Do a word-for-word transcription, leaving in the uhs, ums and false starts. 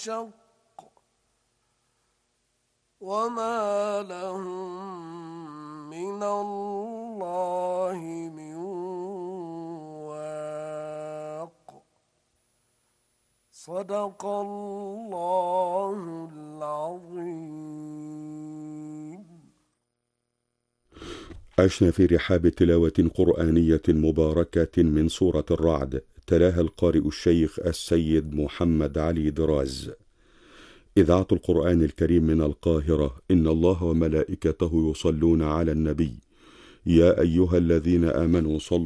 شق وما لهم من الله من واق. صدق الله العظيم. عشنا في رحاب تلاوة قرآنية مباركة من سورة الرعد، تلاها القارئ الشيخ السيد محمد علي دراز. إذاعة القرآن الكريم من القاهرة. إن الله وملائكته يصلون على النبي، يا أيها الذين آمنوا صلوا